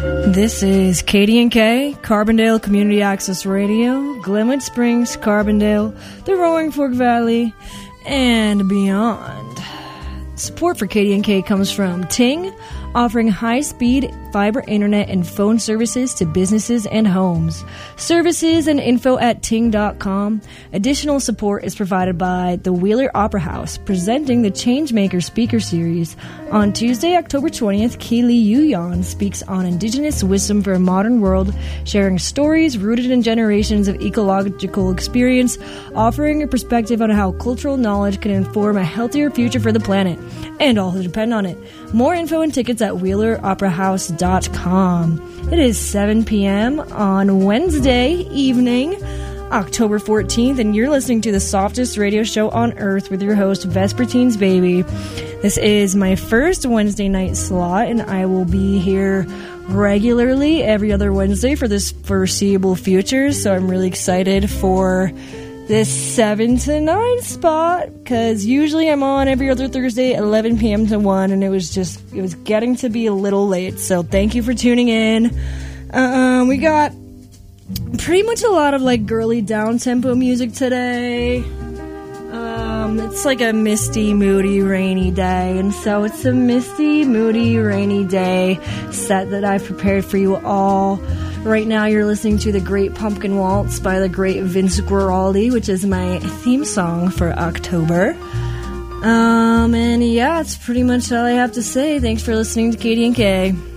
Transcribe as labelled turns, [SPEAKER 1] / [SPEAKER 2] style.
[SPEAKER 1] This is KDNK, Carbondale Community Access Radio, Glenwood Springs, Carbondale, the Roaring Fork Valley, and beyond. Support for KDNK comes from Ting, offering high-speed fiber internet and phone services to businesses and homes. Services and info at ting.com. Additional support is provided by the Wheeler Opera House, presenting the Changemaker Speaker Series. On Tuesday, October 20th, Kaylee Yuyan speaks on Indigenous wisdom for a modern world, sharing stories rooted in generations of ecological experience, offering a perspective on how cultural knowledge can inform a healthier future for the planet and all who depend on it. More info and tickets at WheelerOperaHouse.com. It is 7 p.m. on Wednesday evening, October 14th, and you're listening to the softest radio show on earth with your host, Vespertine's Baby. This is my first Wednesday night slot, and I will be here regularly every other Wednesday for this foreseeable future, so I'm really excited for this 7 to 9 spot, because usually I'm on every other Thursday at 11 p.m. to 1, and it was getting to be a little late, so thank you for tuning in. We got pretty much a lot of like girly down-tempo music today. It's like a misty, moody, rainy day, and so it's a misty, moody, rainy day set that I've prepared for you all. Right now you're listening to The Great Pumpkin Waltz by the great Vince Guaraldi, which is my theme song for October. And yeah, that's pretty much all I have to say. Thanks for listening to KDNK.